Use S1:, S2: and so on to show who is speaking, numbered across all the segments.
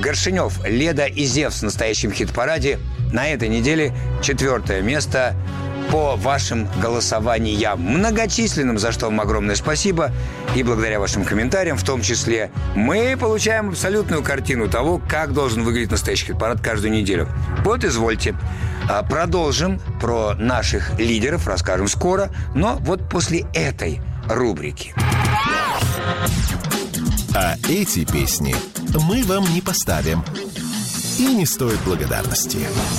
S1: Горшенев, Леда и Зевс в настоящем хит-параде. На этой неделе 4 место по вашим голосованиям многочисленным, за что вам огромное спасибо. И благодаря вашим комментариям, в том числе, мы получаем абсолютную картину того, как должен выглядеть настоящий хит-парад каждую неделю. Вот, извольте. Продолжим про наших лидеров, расскажем скоро, но вот после этой рубрики.
S2: А эти песни мы вам не поставим. И не стоит благодарности.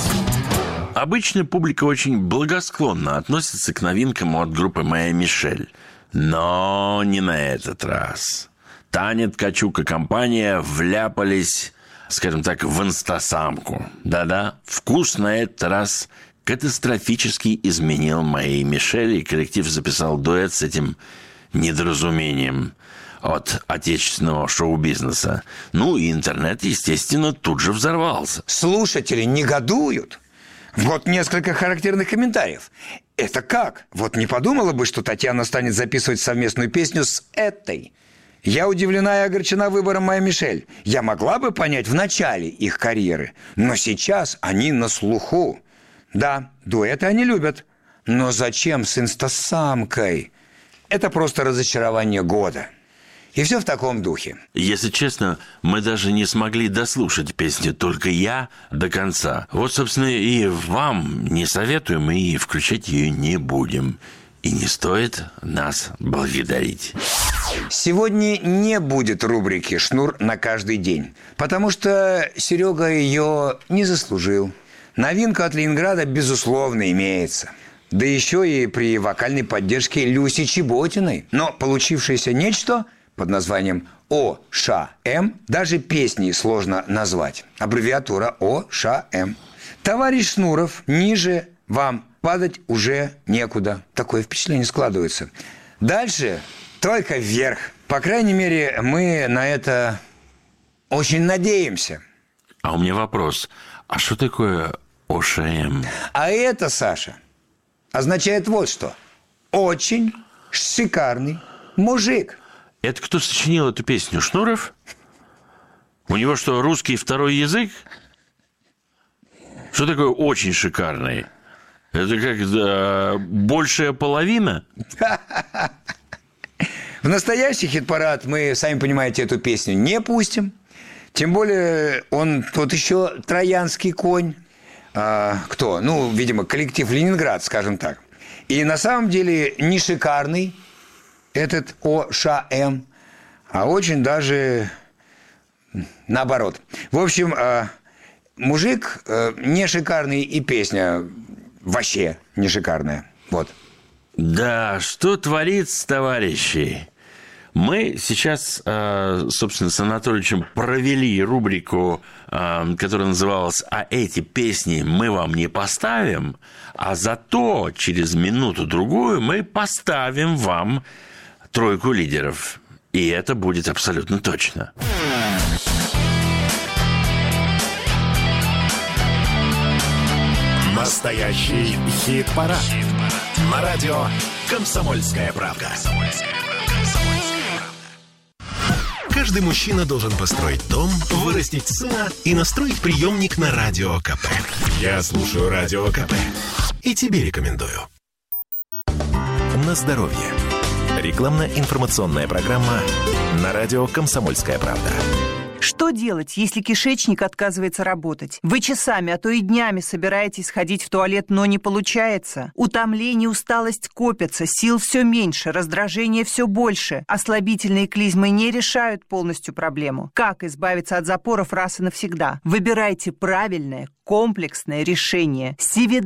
S3: Обычно публика очень благосклонно относится к новинкам от группы «Моя Мишель». Но не на этот раз. Таня Ткачук и компания вляпались, скажем так, в инстасамку. Да-да, вкус на этот раз катастрофически изменил «Моей Мишель», и коллектив записал дуэт с этим недоразумением от отечественного шоу-бизнеса. Ну и интернет, естественно, тут же взорвался.
S1: Слушатели негодуют. Вот несколько характерных комментариев. Это как? Вот не подумала бы, что Татьяна станет записывать совместную песню с этой. Я удивлена и огорчена выбором «Моя Мишель». Я могла бы понять в начале их карьеры, но сейчас они на слуху. Да, дуэты они любят, но зачем с инстасамкой? Это просто разочарование года. И все в таком духе.
S3: Если честно, мы даже не смогли дослушать песню «Только я» до конца. Вот, собственно, и вам не советуем, и включать ее не будем. И не стоит нас благодарить.
S1: Сегодня не будет рубрики «Шнур на каждый день», потому что Серега ее не заслужил. Новинка от Ленинграда, безусловно, имеется. Да еще и при вокальной поддержке Люси Чеботиной. Но получившееся нечто под названием ОШМ даже песней сложно назвать. Аббревиатура ОШМ. Товарищ Шнуров, ниже вам падать уже некуда. Такое впечатление складывается. Дальше только вверх. По крайней мере, мы на это очень надеемся.
S3: А у меня вопрос. А что такое ОШМ?
S1: А это, Саша, означает вот что. Очень шикарный мужик.
S3: Это кто сочинил эту песню? Шнуров? У него что, русский второй язык? Что такое очень шикарный? Это как большая половина?
S1: В настоящий хит-парад мы, сами понимаете, эту песню не пустим. Тем более он тут еще троянский конь. Кто? Ну, видимо, коллектив «Ленинград», скажем так. И на самом деле не шикарный этот ОШМ, а очень даже наоборот. В общем, мужик не шикарный, и песня вообще не шикарная. Вот.
S3: Да, что творится, товарищи? Мы сейчас, собственно, с Анатольевичем провели рубрику, которая называлась «А эти песни мы вам не поставим», а зато через минуту-другую мы поставим вам тройку лидеров. И это будет абсолютно точно.
S2: Настоящий хит-парад. На радио «Комсомольская правда». Каждый мужчина должен построить дом, вырастить сына и настроить приемник на Радио КП. Я слушаю Радио КП и тебе рекомендую. На здоровье. Рекламно-информационная программа на радио «Комсомольская правда».
S4: Что делать, если кишечник отказывается работать? Вы часами, а то и днями собираетесь сходить в туалет, но не получается. Утомление, усталость копятся, сил все меньше, раздражение все больше. Ослабительные клизмы не решают полностью проблему. Как избавиться от запоров раз и навсегда? Выбирайте правильное, комплексное решение.